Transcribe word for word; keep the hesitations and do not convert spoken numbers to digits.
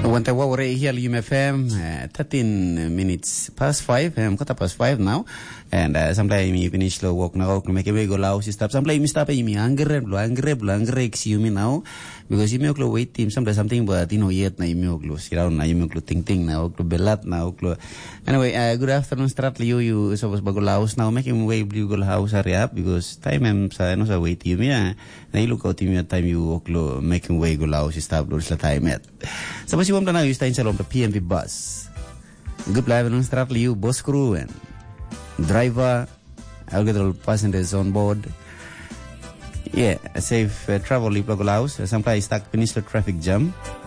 Wante wawre here U M F M, uh, thirteen minutes past five, um, quarter past five now. And uh, sometimes you finish the work now, make a way go loud, stop. Sometimes you stop, you me angry, blow angry, blow angry, you me now. Because you make lo wait team, sometimes something, but you know, yet na you make lo, sit down na you make lo ting ting na, oklo belat na, oklo. Anyway, uh, good afternoon, start you, you, suppose bago laos now, making way blue go house hurry up, because time I'm sa, no, sa wait you me, ah, na you look out you time you oklo, making way go laos, stop, lo, sa time at. Suppose you want to know, you stay in salon, the P M V bus. Good live and start you, bus crew and driver, I'll get all passengers on board. Yeah, safe uh, travel, Liplog allows. Sometimes stuck peninsula traffic jam.